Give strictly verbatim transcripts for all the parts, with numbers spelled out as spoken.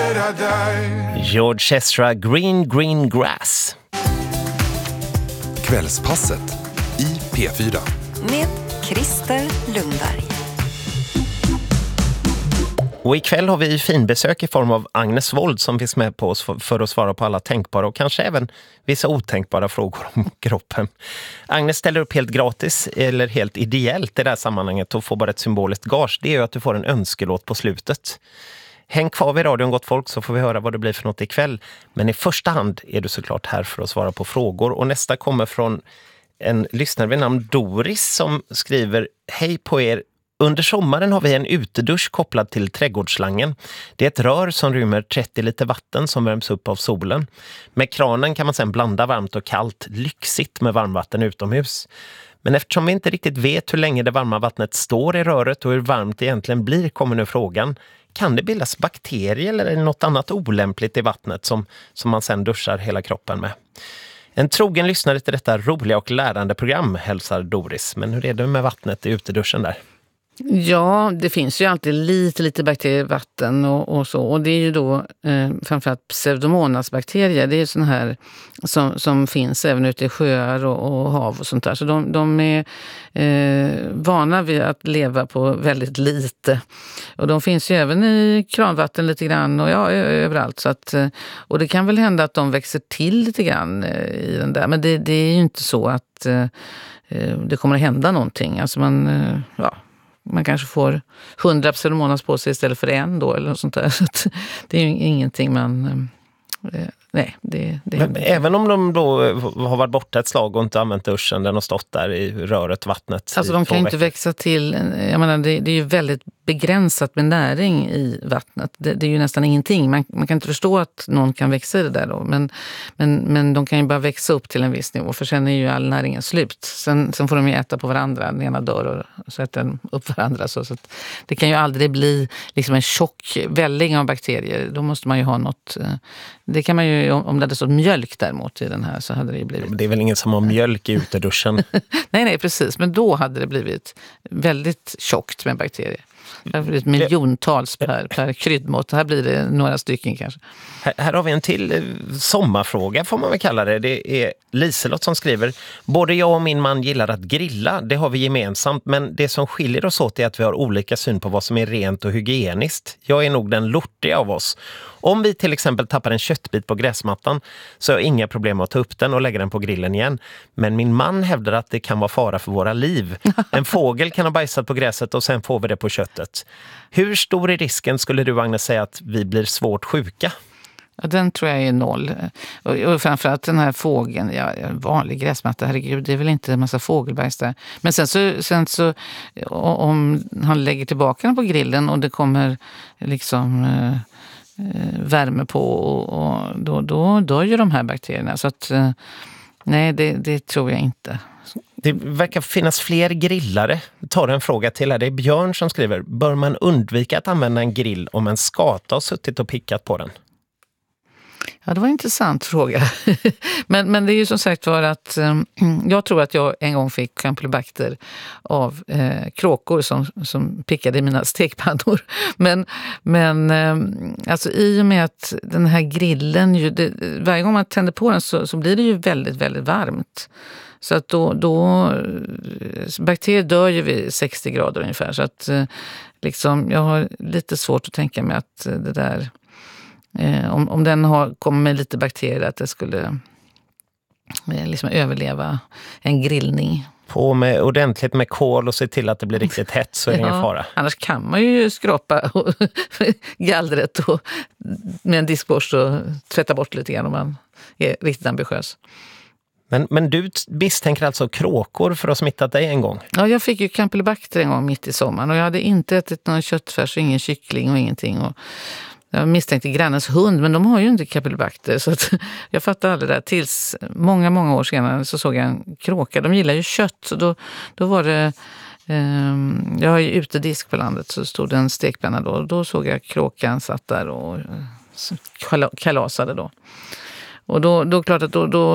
nära dig. George Ezra, Green Green Grass. Kvällspasset i P fyra. Med Christer Lundberg. Och ikväll har vi finbesök i form av Agnes Wold som finns med på oss för, för att svara på alla tänkbara och kanske även vissa otänkbara frågor om kroppen. Agnes ställer upp helt gratis eller helt ideellt i det här sammanhanget och får bara ett symboliskt gage. Det är ju att du får en önskelåt på slutet. Häng kvar vid radion gott folk så får vi höra vad det blir för något ikväll. Men i första hand är du såklart här för att svara på frågor. Och nästa kommer från en lyssnare vid namn Doris som skriver: Hej på er. Under sommaren har vi en utedusch kopplad till trädgårdsslangen. Det är ett rör som rymmer trettio liter vatten som värms upp av solen. Med kranen kan man sedan blanda varmt och kallt, lyxigt med varmvatten utomhus. Men eftersom vi inte riktigt vet hur länge det varma vattnet står i röret och hur varmt det egentligen blir kommer nu frågan: kan det bildas bakterier eller är det något annat olämpligt i vattnet som, som man sedan duschar hela kroppen med? En trogen lyssnare till detta roliga och lärande program hälsar Doris. Men hur är det med vattnet i uteduschen där? Ja, det finns ju alltid lite, lite bakterier i vatten och, och så. Och det är ju då eh, framförallt pseudomonasbakterier. Det är ju sån här som, som finns även ute i sjöar och, och hav och sånt där. Så de, de är eh, vana vid att leva på väldigt lite. Och de finns ju även i kranvatten lite grann och ja, överallt. Så att, och det kan väl hända att de växer till lite grann eh, i den där. Men det, det är ju inte så att eh, det kommer att hända någonting. Alltså man, eh, ja... Man kanske får hundra pseudomonas på sig istället för en då eller något sånt där. Så det är ju ingenting man... Eh, nej, det, det Men även om de då har varit borta ett slag och inte använt duschen, den har stått där i röret, vattnet. Alltså de kan ju inte växa till... Jag menar, det, det är ju väldigt begränsat med näring i vattnet. Det, det är ju nästan ingenting. Man, man kan inte förstå att någon kan växa i det där då. Men, men, men de kan ju bara växa upp till en viss nivå. För sen är ju all näringen slut. Sen, sen får de ju äta på varandra. Den ena dör och så äter den upp varandra. Så, så att det kan ju aldrig bli liksom en tjock välling av bakterier. Då måste man ju ha något... Det kan man ju... Om det hade stått mjölk däremot i den här så hade det ju blivit... Det är väl ingen som har mjölk i uteduschen? nej, nej, precis. Men då hade det blivit väldigt tjockt med bakterier. Det har blivit miljontals per, per kryddmått. Här blir det några stycken kanske. Här, här har vi en till sommarfråga får man väl kalla det. Det är Liselott som skriver: både jag och min man gillar att grilla. Det har vi gemensamt. Men det som skiljer oss åt är att vi har olika syn på vad som är rent och hygieniskt. Jag är nog den lortiga av oss. Om vi till exempel tappar en köttbit på gräsmattan så har jag inga problem att ta upp den och lägga den på grillen igen. Men min man hävdar att det kan vara fara för våra liv. En fågel kan ha bajsat på gräset och sen får vi det på köttet. Hur stor är risken skulle du, Agnes, säga att vi blir svårt sjuka? Ja, den tror jag är noll. Och, och framförallt den här fågeln, ja, en vanlig gräsmatta, herregud, det är väl inte en massa fågelbajs där. Men sen så, sen så om han lägger tillbaka den på grillen och det kommer liksom eh, värme på och, och då, då dör ju de här bakterierna. Så att eh, nej, det, det tror jag inte. Det verkar finnas fler grillare. Jag tar en fråga till här. Det är Björn som skriver: bör man undvika att använda en grill om en skata har suttit och pickat på den? Ja, det var en intressant fråga. men, men det är ju som sagt var att eh, jag tror att jag en gång fick campylobacter av eh, kråkor som, som pickade i mina stekpannor. Men, men eh, alltså i och med att den här grillen, ju, det, varje gång man tänder på den så, så blir det ju väldigt, väldigt varmt. Så att då, då bakterier dör ju vid sextio grader ungefär. Så att eh, liksom, jag har lite svårt att tänka mig att det där... Eh, om, om den har kommit med lite bakterier att det skulle eh, liksom överleva en grillning. På med ordentligt med kol och se till att det blir riktigt hett så är det ja, ingen fara. Annars kan man ju skrapa och gallret och med en diskborst och tvätta bort lite grann om man är riktigt ambitiös. Men, men du misstänker alltså kråkor för att ha smittat dig en gång? Ja, jag fick ju campylobacter en gång mitt i sommaren och jag hade inte ätit någon köttfärs och ingen kyckling och ingenting och jag misstänkte grannens hund, men de har ju inte campylobacter så att jag fattade aldrig det där. Tills många, många år senare så såg jag en kråka. De gillar ju kött, så då, då var det... Eh, jag har ju utedisk på landet så stod det en stekpanna då. Då såg jag kråkan satt där och eh, kalasade då. Och då, då klart att då, då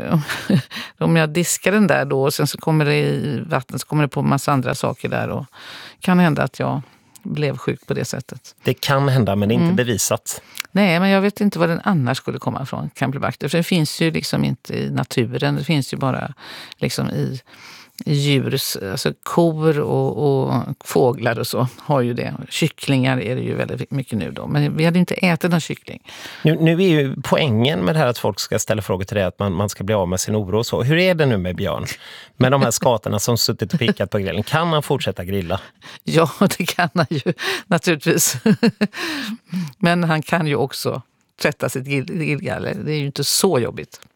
om jag diskar den där då och sen så kommer det i vattnet så kommer det på en massa andra saker där och kan hända att jag blev sjuk på det sättet. Det kan hända men det är inte mm. bevisat. Nej, men jag vet inte vad den annars skulle komma ifrån, Campylobacter. För det finns ju liksom inte i naturen. Det finns ju bara liksom i, i djur, alltså kor och, och fåglar och så har ju det. Kycklingar är det ju väldigt mycket nu då. Men vi hade inte ätit någon kyckling. Nu, nu är ju poängen med det här att folk ska ställa frågor till det, att man, man ska bli av med sin oro och så. Hur är det nu med Björn? Med de här skatorna som suttit och pickat på grillen. Kan han fortsätta grilla? Ja, det kan han ju naturligtvis. Men han kan ju också tvätta sitt grillgaller. Det är ju inte så jobbigt.